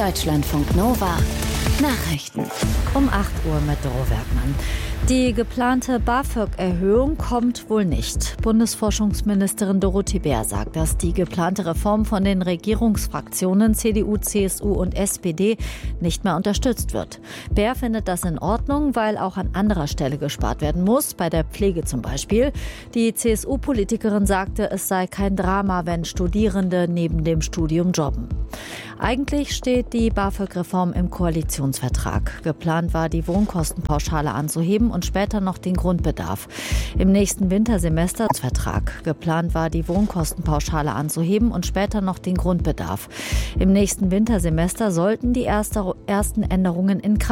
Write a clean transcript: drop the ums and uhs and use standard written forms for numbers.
Deutschlandfunk Nova Nachrichten. Um 8 Uhr mit Doro Werkmann. Die geplante BAföG-Erhöhung kommt wohl nicht. Bundesforschungsministerin Dorothee Bär sagt, dass die geplante Reform von den Regierungsfraktionen CDU, CSU und SPD nicht mehr unterstützt wird. Bär findet das in Ordnung, weil auch an anderer Stelle gespart werden muss, bei der Pflege zum Beispiel. Die CSU-Politikerin sagte, es sei kein Drama, wenn Studierende neben dem Studium jobben. Eigentlich steht die BAföG-Reform im Koalitionsvertrag. Geplant war, die Wohnkostenpauschale anzuheben und später noch den Grundbedarf. Im nächsten Wintersemester Geplant war, die Wohnkostenpauschale anzuheben und später noch den Grundbedarf. Im nächsten Wintersemester sollten die ersten Änderungen in Kraft